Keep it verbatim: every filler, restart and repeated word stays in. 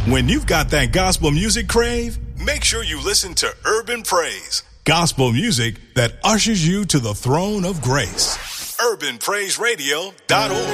When you've got that gospel music crave, make sure you listen to Urban Praise, gospel music that ushers you to the throne of grace. urban praise radio dot org